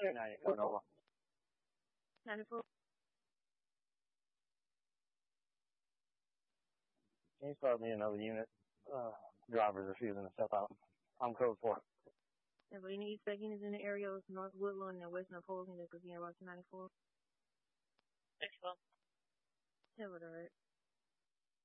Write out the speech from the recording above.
Now you're coming over. 94. Can you start me another unit? Drivers refusing to step out. I'm code 4. Everybody needs spec units in the area of North Woodland and West Napoleon. That's looking at about 94. Excellent. Yeah, alright.